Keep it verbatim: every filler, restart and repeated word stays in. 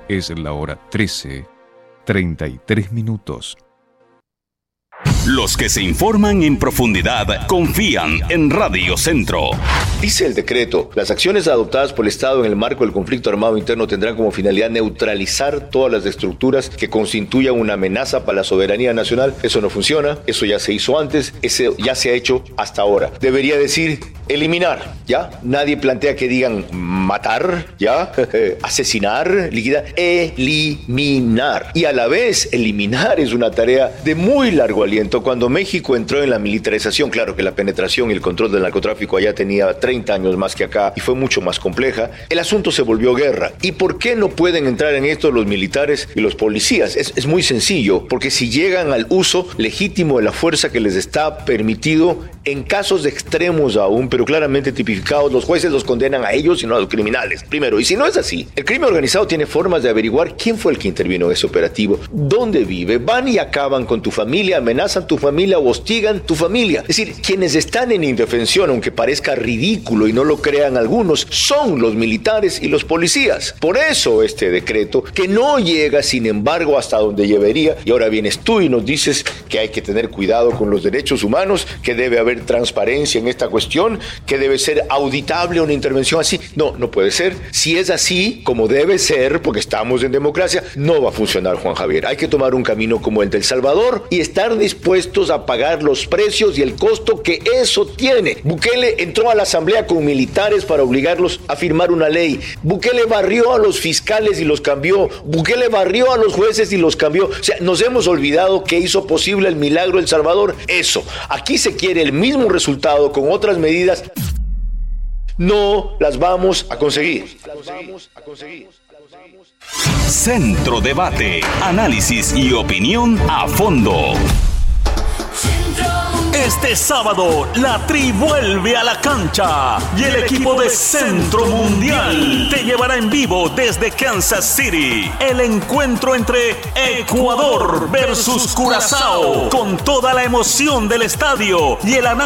Es la hora trece, treinta y tres minutos. Los que se informan en profundidad confían en Radio Centro. Dice el decreto, las acciones adoptadas por el Estado en el marco del conflicto armado interno tendrán como finalidad neutralizar todas las estructuras que constituyan una amenaza para la soberanía nacional. Eso no funciona, eso ya se hizo antes, eso ya se ha hecho hasta ahora. Debería decir eliminar, ¿ya? Nadie plantea que digan matar, ¿ya? Asesinar, liquidar, eliminar. Y a la vez, eliminar es una tarea de muy largo aliento. Cuando México entró en la militarización, claro que la penetración y el control del narcotráfico allá tenía treinta años más que acá y fue mucho más compleja, el asunto se volvió guerra. ¿Y por qué no pueden entrar en esto los militares y los policías? Es, es muy sencillo, porque si llegan al uso legítimo de la fuerza que les está permitido en casos de extremos aún, pero claramente tipificados, los jueces los condenan a ellos y no a los criminales. Primero, y si no es así, el crimen organizado tiene formas de averiguar quién fue el que intervino en ese operativo, dónde vive, van y acaban con tu familia, amenazan tu familia o hostigan tu familia. Es decir, quienes están en indefensión, aunque parezca ridículo y no lo crean algunos, son los militares y los policías. Por eso este decreto, que no llega sin embargo hasta donde debería, y ahora vienes tú y nos dices que hay que tener cuidado con los derechos humanos, que debe haber transparencia en esta cuestión, que debe ser auditable una intervención así. No, no puede ser. Si es así, como debe ser, porque estamos en democracia, no va a funcionar, Juan Javier. Hay que tomar un camino como el de El Salvador y estar dispuestos a pagar los precios y el costo que eso tiene. Bukele entró a la asamblea con militares para obligarlos a firmar una ley. Bukele barrió a los fiscales y los cambió. Bukele barrió a los jueces y los cambió. O sea, nos hemos olvidado que hizo posible el milagro El Salvador. Eso. Aquí se quiere el mismo resultado con otras medidas. No las vamos a conseguir. Las vamos a conseguir. Centro Debate, análisis y opinión a fondo. Este sábado, la Tri vuelve a la cancha y el equipo de Centro Mundial te llevará en vivo desde Kansas City el encuentro entre Ecuador versus Curazao, con toda la emoción del estadio y el análisis